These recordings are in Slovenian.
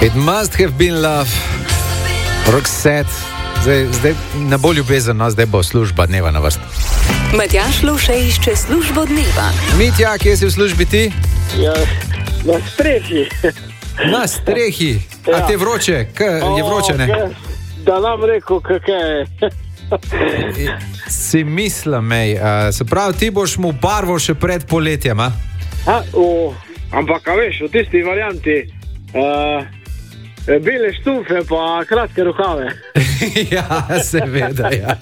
It must have been love. Roxette. Zdaj ne bo ljubezen, no, zdaj bo služba dneva na vrsti. Matjaž Lovše išče službo dneva. Mitja, kje si v službi ti? Ja, na strehi. Na strehi. A Ja. te vroče? Je vroče, ne? Da nam rekel, kakaj je. Si mislim, se pravi, ti boš mu barvo še pred poletjem, a? Ampak, a veš, v tisti varianti bele štufe pa kratke rokave. Ja, seveda, ja.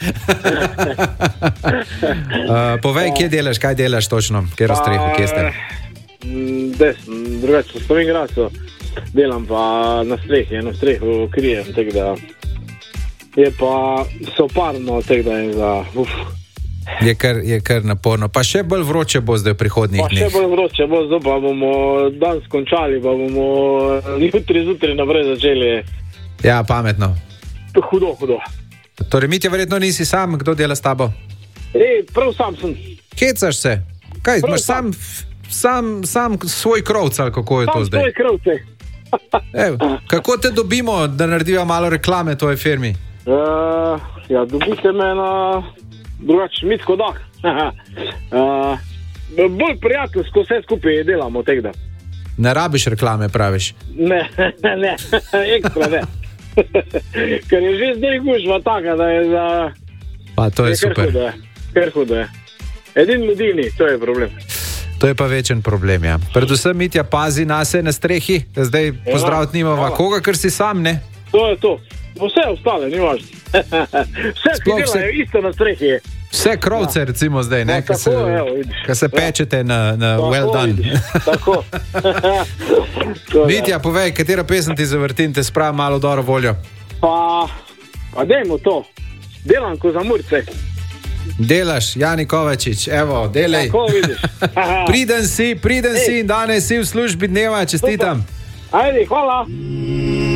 Povej, kje delaš, kaj delaš točno? Kjer streho, kje ste? Desno, drugače, v Slovenjgracu delam pa na strehi, eno streho krijem, tako da je pa soparno, tako da je za Je kar naporno. Pa še bolj vroče bo zdaj v prihodnjih Pa dneh. še bolj vroče bo, zdaj pa bomo danes končali, pa bomo jutri zjutraj naprej začeli. Ja, pametno. Hudo. Torej, Mitja, verjetno nisi sam, kdo dela s tabo? Prav sam sem. Hecaš se? Kaj, Prav imaš sam svoj krovc, ali kako je to Sam zdaj? svoj krovce. Kako te dobimo, da narediva malo reklame tvoje firmi? Ja, dobite me na drugače Mitko Dah. Bolj prijateljsko vse skupaj delamo, tako da. Ne rabiš reklame, praviš? Ne, ekstra ne. Ker je že zdaj gužva taka, da je za... Pa to je super. Kar hudo je. Edin ljudi ni, to je problem. To je pa večen problem, ja. Predvsem, Mitja, pazi nase na strehi, da zdaj pozdraviti nimava koga, ker si sam, ne? To je to. Vse ostale, ni važno. Vse, ki delajo isto na strehi. Vse krovce, recimo zdaj, ne? Ko se pečete na well done. Tako. Mitja, povej, katera pesem ti zavrtim, te spravi malo dobro voljo. Pa dajmo to. Delam ko za Murce. Delaš, Jani Kovačič, evo, delaj. Tako vidiš. Priden si in danes si v službi dneva, čestitam. Ajde, hvala.